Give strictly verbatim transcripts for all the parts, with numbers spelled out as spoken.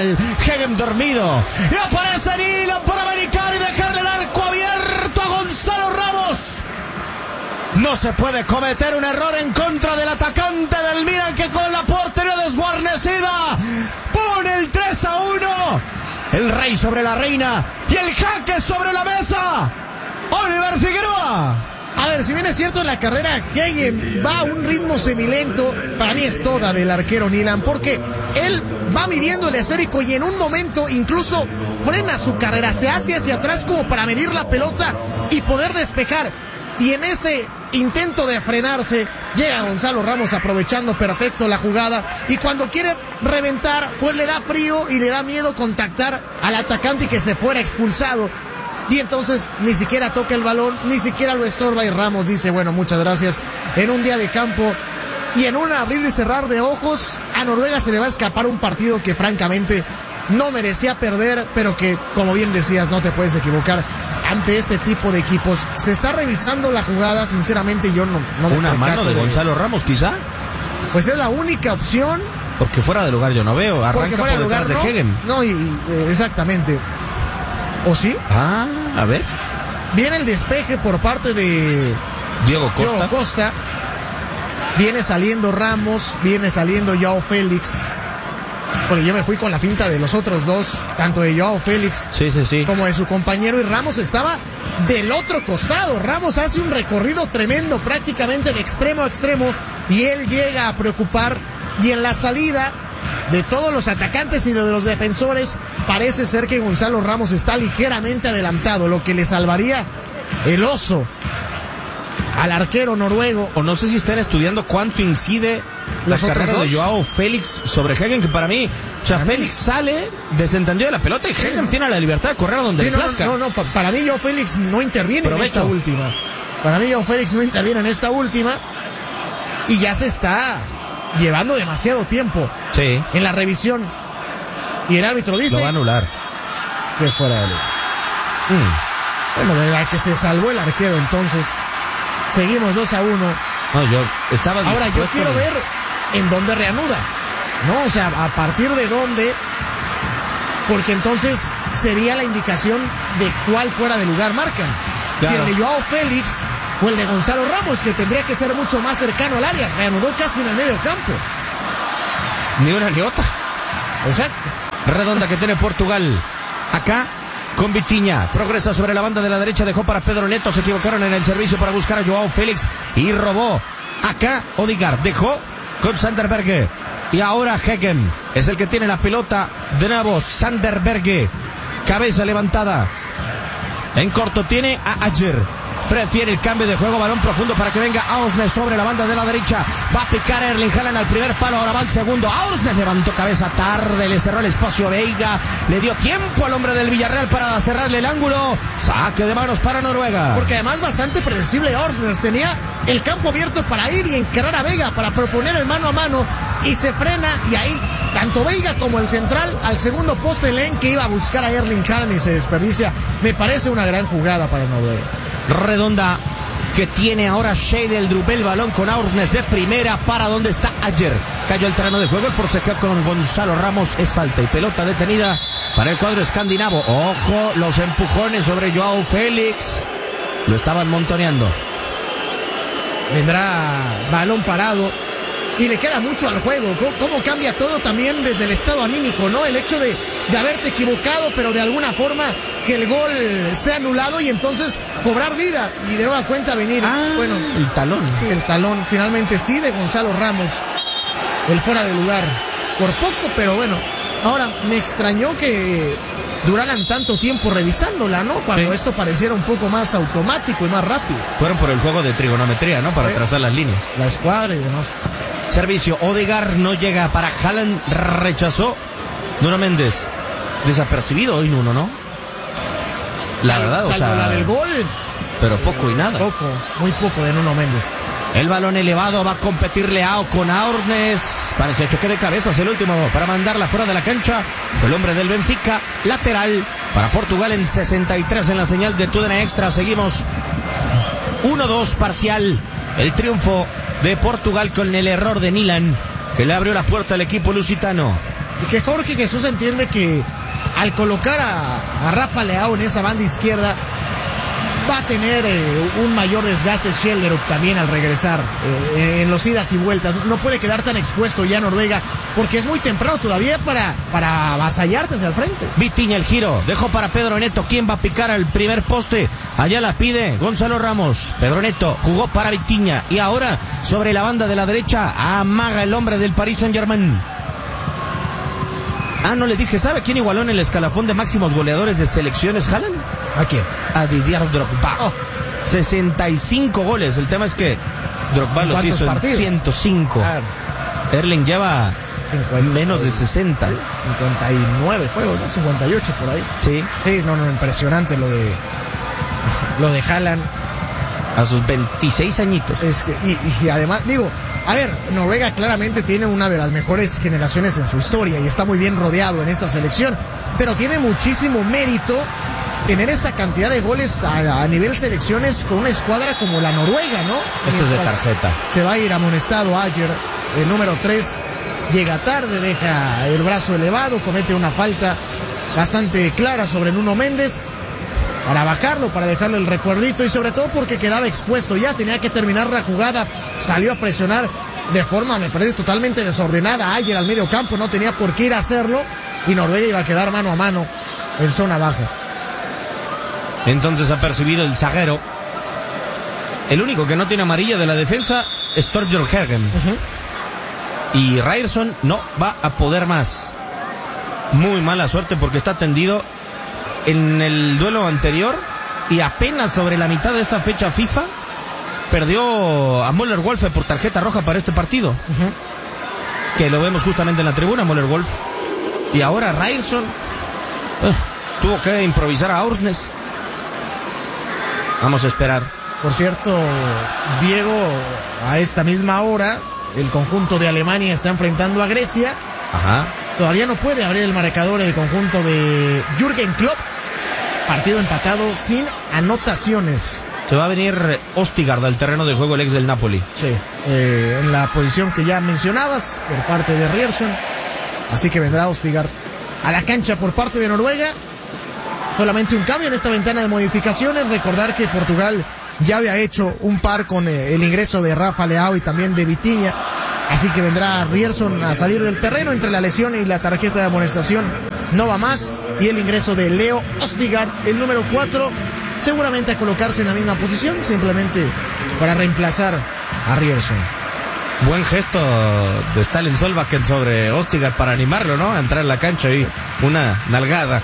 lateral. Hegem dormido. Y aparece Nilan para brincar y dejarle el arco abierto a Gonzalo Ramos. No se puede cometer un error en contra del atacante del Milan, que con la portería desguarnecida pone el tres a uno. El rey sobre la reina y el jaque sobre la mesa. Oliver Figueroa. A ver, si bien es cierto, en la carrera Hegem va a un ritmo semilento, para mí es toda del arquero Nilan, porque él va midiendo el esférico y en un momento incluso frena su carrera, se hace hacia atrás como para medir la pelota y poder despejar. Y en ese intento de frenarse, llega Gonzalo Ramos aprovechando perfecto la jugada, y cuando quiere reventar, pues le da frío y le da miedo contactar al atacante y que se fuera expulsado. Y entonces ni siquiera toca el balón, ni siquiera lo estorba, y Ramos dice, bueno, muchas gracias. En un día de campo y en un abrir y cerrar de ojos, a Noruega se le va a escapar un partido que francamente no merecía perder, pero que, como bien decías, no te puedes equivocar ante este tipo de equipos. Se está revisando la jugada, sinceramente yo no, no me Una mano de Gonzalo Ramos, quizá. Pues es la única opción. Porque fuera de lugar yo no veo. Arranca por de detrás lugar, de no, Hegem. No, y, y, exactamente. ¿O sí? Ah, a ver. Viene el despeje por parte de Diego Costa. Diego Costa. Viene saliendo Ramos, viene saliendo Joao Félix. Porque yo me fui con la finta de los otros dos, tanto de Joao Félix sí, sí, sí. como de su compañero, y Ramos estaba del otro costado. Ramos hace un recorrido tremendo, prácticamente de extremo a extremo, y él llega a preocupar, y en la salida de todos los atacantes y de los defensores, parece ser que Gonzalo Ramos está ligeramente adelantado, lo que le salvaría el oso al arquero noruego. O no sé si están estudiando cuánto incide la carrera de Joao Félix sobre Hegem, que para mí, o sea, Félix sale desentendido de la pelota y Hegem tiene la libertad de correr a donde sí, le no, plazca. No, no, pa- para mí Joao Félix no interviene Provecho. en esta última. Para mí Joao Félix no interviene en esta última, y ya se está llevando demasiado tiempo sí. en la revisión. Y el árbitro dice... Lo va a anular. Que es fuera de lugar. Mm. Bueno, de la que se salvó el arquero, entonces... Seguimos dos a uno. No, yo estaba Ahora yo quiero ver en dónde reanuda, ¿no? O sea, a partir de dónde, porque entonces sería la indicación de cuál fuera de lugar marcan. Claro. Si el de Joao Félix o el de Gonzalo Ramos, que tendría que ser mucho más cercano al área. Reanudó casi en el medio campo. Ni una ni otra. Exacto. Redonda que tiene Portugal. Acá con Vitinha, progresa sobre la banda de la derecha, dejó para Pedro Neto, se equivocaron en el servicio para buscar a Joao Félix y robó. Acá Odegaard dejó con Sander Berge y ahora Hegem es el que tiene la pelota de nuevo. Sander Berge, cabeza levantada en corto, tiene a Ajer. Prefiere el cambio de juego, balón profundo para que venga Ausnes sobre la banda de la derecha. Va a picar Erling Haaland al primer palo, ahora va al segundo. Ausnes levantó cabeza tarde, le cerró el espacio a Veiga. Le dio tiempo al hombre del Villarreal para cerrarle el ángulo. Saque de manos para Noruega. Porque además bastante predecible Ausnes. Tenía el campo abierto para ir y encarar a Veiga, para proponer el mano a mano. Y se frena, y ahí tanto Veiga como el central al segundo poste leen que iba a buscar a Erling Haaland y se desperdicia. Me parece una gran jugada para Noruega. Redonda que tiene ahora Scheidel, el balón con Ausnes de primera para donde está Ajer. Cayó el terreno de juego, el forcejeo con Gonzalo Ramos, es falta y pelota detenida para el cuadro escandinavo. Ojo, los empujones sobre Joao Félix, lo estaban montoneando. Vendrá balón parado y le queda mucho al juego. ¿Cómo cambia todo también desde el estado anímico, no? El hecho de, de haberte equivocado, pero de alguna forma que el gol sea anulado y entonces cobrar vida y de nueva cuenta venir. Ah, bueno, el talón. Sí, el talón, finalmente sí, de Gonzalo Ramos. El fuera de lugar. Por poco, pero bueno. Ahora, me extrañó que duraran tanto tiempo revisándola, ¿no? Cuando sí. esto pareciera un poco más automático y más rápido. Fueron por el juego de trigonometría, ¿no? Para ¿Eh? trazar las líneas. La escuadra y demás. Servicio, Odegaard no llega para Haaland, rechazó. Nuno Méndez, desapercibido hoy Nuno, ¿no? La verdad, Salvo o sea... la del gol. Pero poco y nada. Poco, muy poco de Nuno Méndez. El balón elevado, va a competir Leao con Ausnes. Parece choque de cabezas el último para mandarla fuera de la cancha. Fue el hombre del Benfica, lateral para Portugal en sesenta y tres en la señal de Tudena Extra. Seguimos uno dos parcial. El triunfo de Portugal con el error de Nilan, que le abrió la puerta al equipo lusitano. y que Jorge Jesús entiende que al colocar a, a Rafa Leao en esa banda izquierda va a tener eh, un mayor desgaste Schelderup también al regresar eh, en los idas y vueltas. No puede quedar tan expuesto ya Noruega porque es muy temprano todavía para, para avasallarte hacia el frente. Vitinha el giro, dejó para Pedro Neto. ¿Quién va a picar al primer poste? Allá la pide Gonzalo Ramos. Pedro Neto jugó para Vitinha y ahora sobre la banda de la derecha amaga el hombre del Paris Saint-Germain. Ah, no le dije, ¿sabe quién igualó en el escalafón de máximos goleadores de selecciones, Haaland? ¿A quién? A Didier Drogba. Oh. sesenta y cinco goles. El tema es que Drogba los hizo partidos? en ciento cinco. Claro. Erling lleva cincuenta, menos de sesenta. cincuenta y nueve juegos, ¿no? cincuenta y ocho por ahí. Sí. Sí, no, no, impresionante lo de lo de Haaland. A sus veintiséis añitos. Es que, y, y además, digo, a ver, Noruega claramente tiene una de las mejores generaciones en su historia y está muy bien rodeado en esta selección, pero tiene muchísimo mérito tener esa cantidad de goles a, a nivel selecciones con una escuadra como la Noruega, ¿no? Esto es de tarjeta. Se va a ir amonestado Ayer, el número tres, llega tarde, deja el brazo elevado, comete una falta bastante clara sobre Nuno Méndez para bajarlo, para dejarle el recuerdito y sobre todo porque quedaba expuesto ya, tenía que terminar la jugada, salió a presionar de forma, me parece, totalmente desordenada Ayer al medio campo, no tenía por qué ir a hacerlo y Noruega iba a quedar mano a mano en zona baja. Entonces ha percibido el zaguero. El único que no tiene amarilla de la defensa es Torbjörn Hagen. Uh-huh. Y Ryerson no va a poder más. Muy mala suerte porque está tendido en el duelo anterior y apenas sobre la mitad de esta fecha FIFA perdió a Müller-Wolfe por tarjeta roja para este partido. Uh-huh. Que lo vemos justamente en la tribuna, Müller-Wolfe. Y ahora Ryerson uh, tuvo que improvisar a Orsnes. Vamos a esperar. Por cierto, Diego, a esta misma hora, el conjunto de Alemania está enfrentando a Grecia. Ajá. Todavía no puede abrir el marcador el conjunto de Jürgen Klopp. Partido empatado sin anotaciones. Se va a venir Ostigard al terreno de juego, el ex del Napoli. Sí. Eh, en la posición que ya mencionabas, por parte de Ryerson. Así que vendrá Ostigard a la cancha por parte de Noruega. Solamente un cambio en esta ventana de modificaciones. Recordar que Portugal ya había hecho un par con eh, el ingreso de Rafa Leao y también de Vitinha. Así que vendrá Ryerson a salir del terreno entre la lesión y la tarjeta de amonestación. No va más. Y el ingreso de Leo Ostigard, el número cuatro, seguramente a colocarse en la misma posición, simplemente para reemplazar a Ryerson. Buen gesto de Stalen Solbakken sobre Ostigard para animarlo, ¿no? A entrar en la cancha y una nalgada.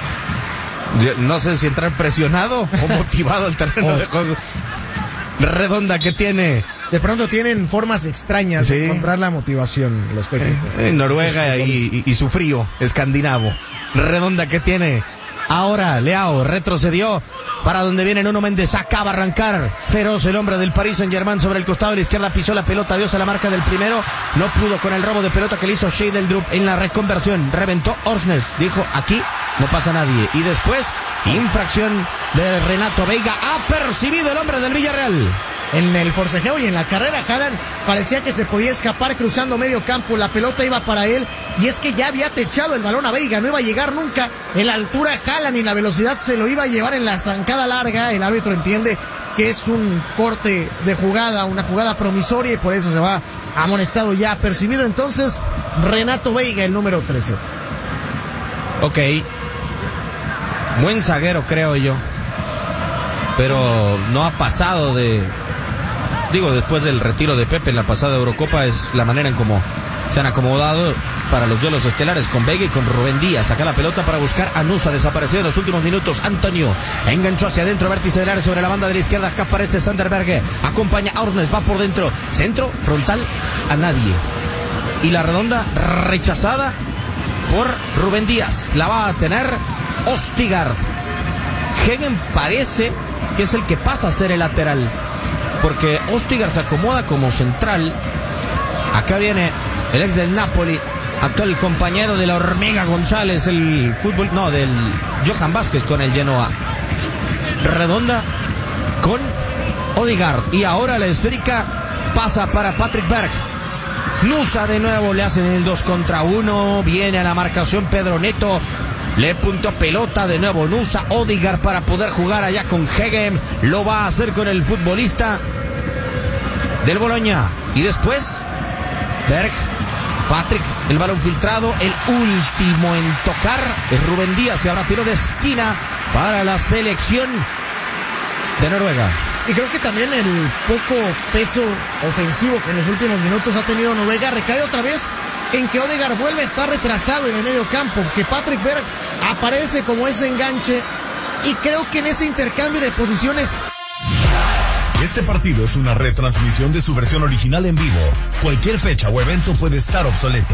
No sé si entrar presionado o motivado al terreno oh. de juego. Redonda que tiene. De pronto tienen formas extrañas sí. de encontrar la motivación los técnicos. En Noruega y, y, y su frío escandinavo. Redonda que tiene. Ahora Leao retrocedió para donde viene Nuno Méndez. Acaba a arrancar feroz el hombre del Paris Saint-Germain sobre el costado de la izquierda. Pisó la pelota, dio a la marca del primero. No pudo con el robo de pelota que le hizo Schelderup en la reconversión. Reventó Orsnes. Dijo, aquí no pasa nadie. Y después, infracción de Renato Veiga. Ha percibido el hombre del Villarreal. En el forcejeo y en la carrera, Haaland parecía que se podía escapar cruzando medio campo. La pelota iba para él y es que ya había techado el balón a Veiga. No iba a llegar nunca en la altura Haaland y la velocidad se lo iba a llevar en la zancada larga. El árbitro entiende que es un corte de jugada, una jugada promisoria y por eso se va amonestado ya. Percibido entonces Renato Veiga, el número trece. Ok. Buen zaguero, creo yo. Pero no ha pasado de... Digo, después del retiro de Pepe en la pasada Eurocopa, es la manera en cómo se han acomodado para los duelos estelares con Veiga y con Rubén Díaz. Saca la pelota para buscar a Nusa, desaparecido en los últimos minutos. Antonio enganchó hacia adentro, vértice del área sobre la banda de la izquierda. Acá aparece Sanderberg, acompaña a Orsnes, va por dentro. Centro, frontal, a nadie. Y la redonda rechazada por Rubén Díaz. La va a tener Ostigard. Hagen parece que es el que pasa a ser el lateral, porque Ostigard se acomoda como central. Acá viene el ex del Napoli, actual compañero de la Hormiga González, el fútbol, no, del Johan Vázquez con el Genoa. Redonda con Odegaard y ahora la esférica pasa para Patrick Berg. Nusa de nuevo, le hacen el dos contra uno. Viene a la marcación Pedro Neto. Le puntó pelota de nuevo Nusa. Odegaard para poder jugar allá con Hegem. Lo va a hacer con el futbolista del Bologna. Y después, Berg. Patrick, el balón filtrado. El último en tocar es Rubén Díaz. Y ahora tiro de esquina para la selección de Noruega. Y creo que también el poco peso ofensivo que en los últimos minutos ha tenido Noruega recae otra vez en que Odegaard vuelve a estar retrasado en el medio campo, que Patrick Berg aparece como ese enganche, y creo que en ese intercambio de posiciones... Este partido es una retransmisión de su versión original en vivo. Cualquier fecha o evento puede estar obsoleto.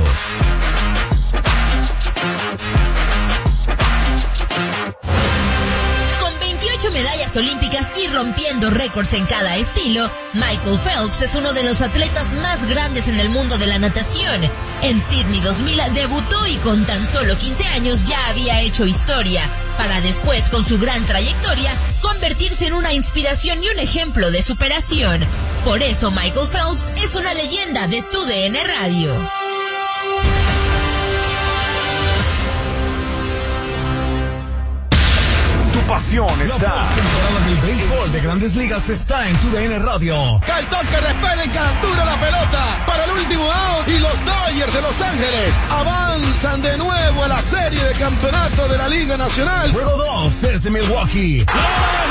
Medallas olímpicas y rompiendo récords en cada estilo, Michael Phelps es uno de los atletas más grandes en el mundo de la natación. En Sydney dos mil debutó y con tan solo quince años ya había hecho historia, para después, con su gran trayectoria, convertirse en una inspiración y un ejemplo de superación. Por eso Michael Phelps es una leyenda de Tu D N Radio. Pasión está. La postemporada del béisbol de Grandes Ligas está en Tu D N Radio. El toque de Félix captura la pelota para el último out y los Dodgers de Los Ángeles avanzan de nuevo a la serie de campeonato de la Liga Nacional. Juego dos desde Milwaukee. ¡La